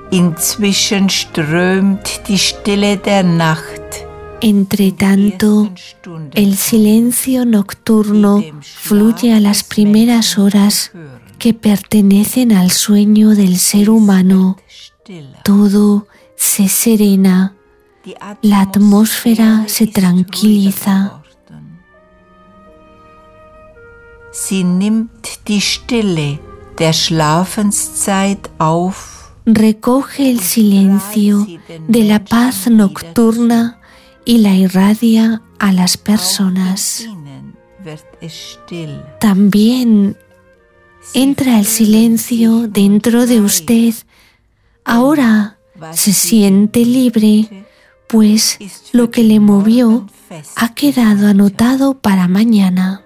Inzwischen strömt die Stille der Nacht. Entre tanto, el silencio nocturno fluye a las primeras horas que pertenecen al sueño del ser humano. Todo se serena, la atmósfera se tranquiliza. Sie nimmt die Stille der Schlafenszeit auf. Recoge el silencio de la paz nocturna y la irradia a las personas. También entra el silencio dentro de usted. Ahora se siente libre, pues lo que le movió ha quedado anotado para mañana.